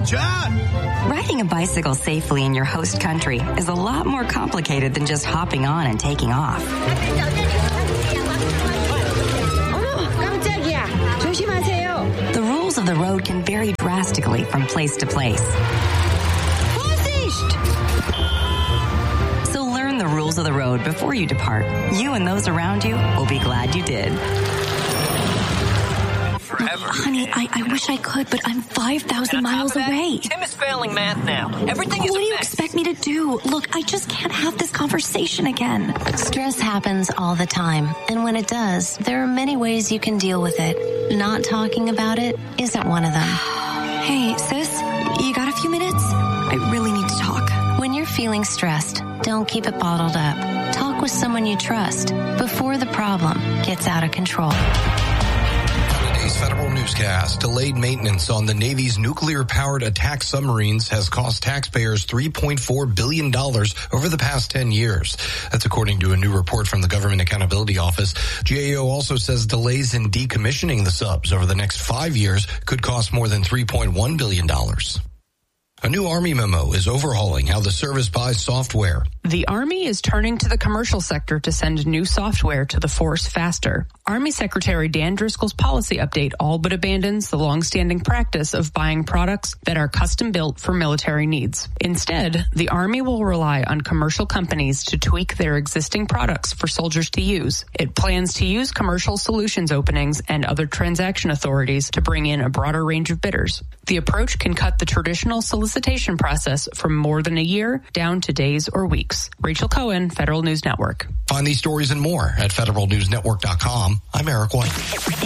John! Riding a bicycle safely in your host country is a lot more complicated than just hopping on and taking off. The rules of the road can vary drastically from place to place. So learn the rules of the road before you depart. You and those around you will be glad you did. Forever. Honey, I wish I could, but I'm 5,000 miles away. Tim is failing math now. Everything is What a do you mess. expect me to do? Look, I just can't have this conversation again. Stress happens all the time, and when it does, there are many ways you can deal with it. Not talking about it isn't one of them. Hey, sis, you got a few minutes? I really need to talk. When you're feeling stressed, don't keep it bottled up. Talk with someone you trust before the problem gets out of control. Today's Federal Newscast. Delayed maintenance on the Navy's nuclear-powered attack submarines has cost taxpayers $3.4 billion over the past 10 years. That's according to a new report from the Government Accountability Office. GAO also says delays in decommissioning the subs over the next 5 years could cost more than $3.1 billion. A new Army memo is overhauling how the service buys software. The Army is turning to the commercial sector to send new software to the force faster. Army Secretary Dan Driscoll's policy update all but abandons the longstanding practice of buying products that are custom-built for military needs. Instead, the Army will rely on commercial companies to tweak their existing products for soldiers to use. It plans to use commercial solutions openings and other transaction authorities to bring in a broader range of bidders. The approach can cut the traditional solicitation process from more than a year down to days or weeks. Rachel Cohen, Federal News Network. Find these stories and more at federalnewsnetwork.com. I'm Eric White.